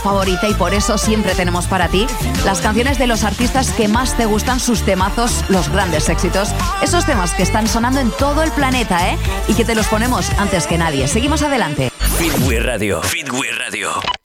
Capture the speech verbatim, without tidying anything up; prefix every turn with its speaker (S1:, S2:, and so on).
S1: favorita y por eso siempre tenemos para ti las canciones de los artistas que más te gustan, sus temazos, los grandes éxitos, esos temas que están sonando en todo el planeta, ¿eh? Y que te los ponemos antes que nadie. Seguimos adelante.
S2: Fit We Radio. Fit We Radio.